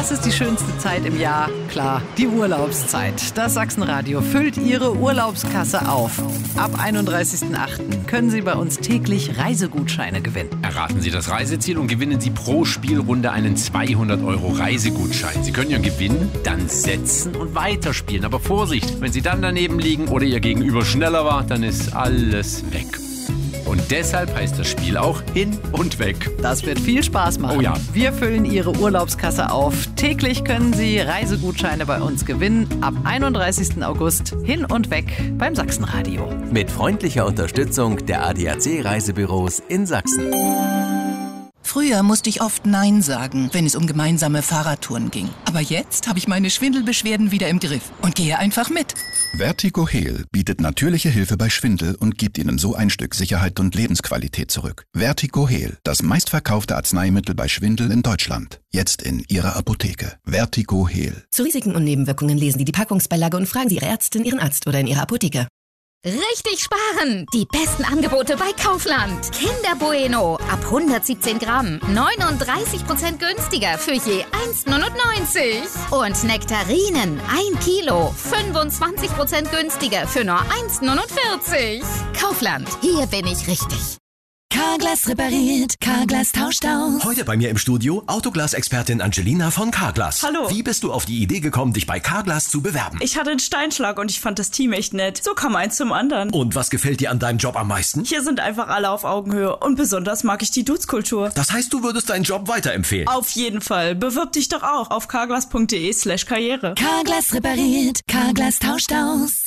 Was ist die schönste Zeit im Jahr? Klar, die Urlaubszeit. Das Sachsenradio füllt Ihre Urlaubskasse auf. Ab 31.08. können Sie bei uns täglich Reisegutscheine gewinnen. Erraten Sie das Reiseziel und gewinnen Sie pro Spielrunde einen 200€ Reisegutschein. Sie können Ihren Gewinn dann setzen und weiterspielen. Aber Vorsicht, wenn Sie dann daneben liegen oder Ihr Gegenüber schneller war, dann ist alles weg. Und deshalb heißt das Spiel auch Hin und Weg. Das wird viel Spaß machen. Oh ja. Wir füllen Ihre Urlaubskasse auf. Täglich können Sie Reisegutscheine bei uns gewinnen. Ab 31. August Hin und Weg beim Sachsenradio. Mit freundlicher Unterstützung der ADAC Reisebüros in Sachsen. Früher musste ich oft Nein sagen, wenn es um gemeinsame Fahrradtouren ging. Aber jetzt habe ich meine Schwindelbeschwerden wieder im Griff und gehe einfach mit. Vertigo-Heal bietet natürliche Hilfe bei Schwindel und gibt Ihnen so ein Stück Sicherheit und Lebensqualität zurück. Vertigo-Heal, das meistverkaufte Arzneimittel bei Schwindel in Deutschland. Jetzt in Ihrer Apotheke. Vertigo-Heal. Zu Risiken und Nebenwirkungen lesen Sie die Packungsbeilage und fragen Sie Ihre Ärztin, Ihren Arzt oder in Ihrer Apotheke. Richtig sparen! Die besten Angebote bei Kaufland. Kinder Bueno ab 117 Gramm. 39% günstiger für je 1,99. Und Nektarinen 1 Kilo. 25% günstiger für nur 1,49. Kaufland, hier bin ich richtig. Carglass repariert, Carglass tauscht aus. Heute bei mir im Studio Autoglas-Expertin Angelina von Carglass. Hallo. Wie bist du auf die Idee gekommen, dich bei Carglass zu bewerben? Ich hatte einen Steinschlag und ich fand das Team echt nett. So kam eins zum anderen. Und was gefällt dir an deinem Job am meisten? Hier sind einfach alle auf Augenhöhe und besonders mag ich die Dudes-Kultur. Das heißt, du würdest deinen Job weiterempfehlen? Auf jeden Fall. Bewirb dich doch auch auf carglass.de/karriere. Carglass repariert, Carglass tauscht aus.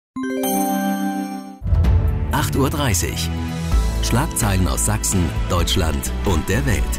8:30 Uhr. Schlagzeilen aus Sachsen, Deutschland und der Welt.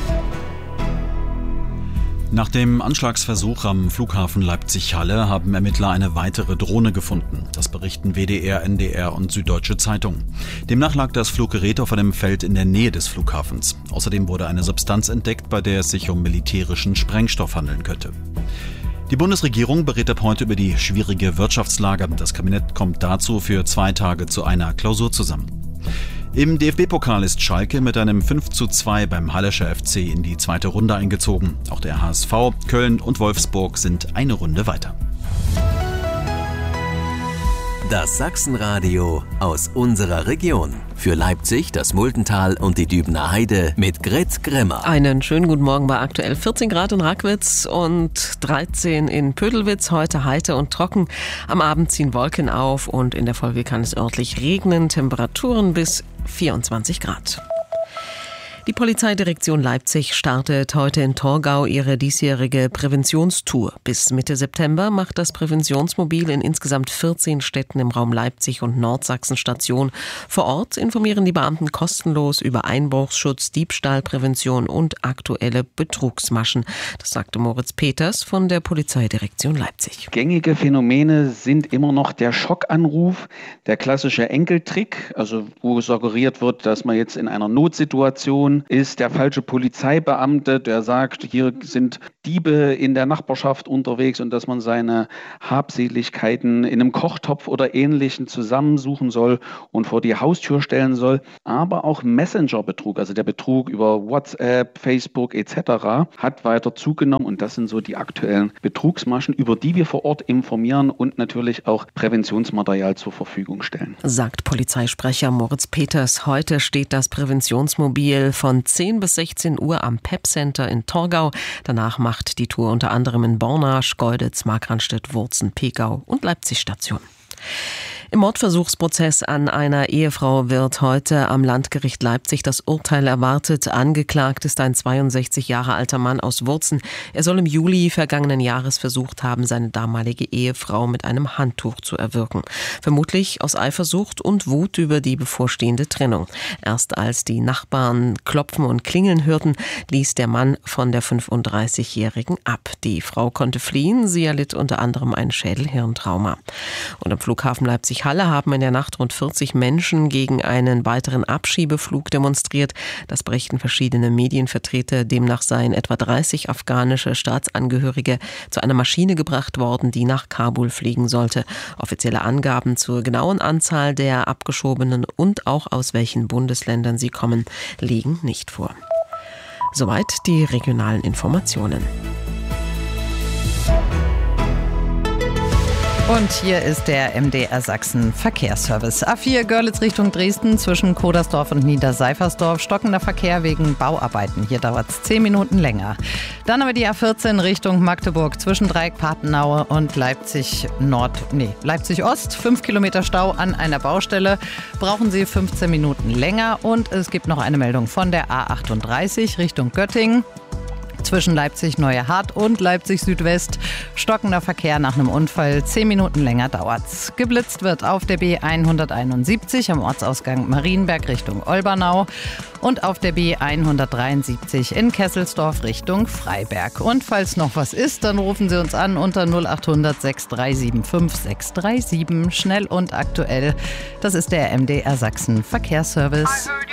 Nach dem Anschlagsversuch am Flughafen Leipzig-Halle haben Ermittler eine weitere Drohne gefunden. Das berichten WDR, NDR und Süddeutsche Zeitung. Demnach lag das Fluggerät auf einem Feld in der Nähe des Flughafens. Außerdem wurde eine Substanz entdeckt, bei der es sich um militärischen Sprengstoff handeln könnte. Die Bundesregierung berät ab heute über die schwierige Wirtschaftslage. Das Kabinett kommt dazu für 2 Tage zu einer Klausur zusammen. Im DFB-Pokal ist Schalke mit einem 5:2 beim Hallischer FC in die 2. Runde eingezogen. Auch der HSV, Köln und Wolfsburg sind eine Runde weiter. Das Sachsenradio aus unserer Region. Für Leipzig, das Muldental und die Dübener Heide mit Grit Grimmer. Einen schönen guten Morgen bei aktuell 14 Grad in Rackwitz und 13 in Pödelwitz. Heute heiter und trocken. Am Abend ziehen Wolken auf und in der Folge kann es örtlich regnen. Temperaturen bis 24 Grad. Die Polizeidirektion Leipzig startet heute in Torgau ihre diesjährige Präventionstour. Bis Mitte September macht das Präventionsmobil in insgesamt 14 Städten im Raum Leipzig und Nordsachsen Station. Vor Ort informieren die Beamten kostenlos über Einbruchsschutz, Diebstahlprävention und aktuelle Betrugsmaschen. Das sagte Moritz Peters von der Polizeidirektion Leipzig. Gängige Phänomene sind immer noch der Schockanruf, der klassische Enkeltrick, also wo suggeriert wird, dass man jetzt in einer Notsituation ist, der falsche Polizeibeamte, der sagt, hier sind Diebe in der Nachbarschaft unterwegs und dass man seine Habseligkeiten in einem Kochtopf oder Ähnlichem zusammensuchen soll und vor die Haustür stellen soll. Aber auch Messenger-Betrug, also der Betrug über WhatsApp, Facebook etc. hat weiter zugenommen und das sind so die aktuellen Betrugsmaschen, über die wir vor Ort informieren und natürlich auch Präventionsmaterial zur Verfügung stellen. Sagt Polizeisprecher Moritz Peters. Heute steht das Präventionsmobil von 10 bis 16 Uhr am PEP-Center in Torgau. Danach macht die Tour unter anderem in Bornasch, Golditz, Markranstädt, Wurzen, Pegau und Leipzig Station. Im Mordversuchsprozess an einer Ehefrau wird heute am Landgericht Leipzig das Urteil erwartet. Angeklagt ist ein 62 Jahre alter Mann aus Wurzen. Er soll im Juli vergangenen Jahres versucht haben, seine damalige Ehefrau mit einem Handtuch zu erwürgen. Vermutlich aus Eifersucht und Wut über die bevorstehende Trennung. Erst als die Nachbarn klopfen und klingeln hörten, ließ der Mann von der 35-Jährigen ab. Die Frau konnte fliehen. Sie erlitt unter anderem ein Schädel-Hirntrauma. Und am Flughafen Leipzig Halle haben in der Nacht rund 40 Menschen gegen einen weiteren Abschiebeflug demonstriert. Das berichten verschiedene Medienvertreter. Demnach seien etwa 30 afghanische Staatsangehörige zu einer Maschine gebracht worden, die nach Kabul fliegen sollte. Offizielle Angaben zur genauen Anzahl der Abgeschobenen und auch aus welchen Bundesländern sie kommen, liegen nicht vor. Soweit die regionalen Informationen. Und hier ist der MDR Sachsen Verkehrsservice. A4 Görlitz Richtung Dresden zwischen Kodersdorf und Niederseifersdorf. Stockender Verkehr wegen Bauarbeiten. Hier dauert es 10 Minuten länger. Dann aber die A14 Richtung Magdeburg zwischen Dreieck-Papenaue und Leipzig Ost. 5 Kilometer Stau an einer Baustelle. Brauchen Sie 15 Minuten länger. Und es gibt noch eine Meldung von der A38 Richtung Göttingen. Zwischen Leipzig-Neuerhardt und Leipzig Südwest. Stockender Verkehr nach einem Unfall. 10 Minuten länger dauert's. Geblitzt wird auf der B171 am Ortsausgang Marienberg Richtung Olbernau und auf der B173 in Kesselsdorf Richtung Freiberg. Und falls noch was ist, dann rufen Sie uns an unter 0800 6375 637. Schnell und aktuell. Das ist der MDR Sachsen Verkehrsservice.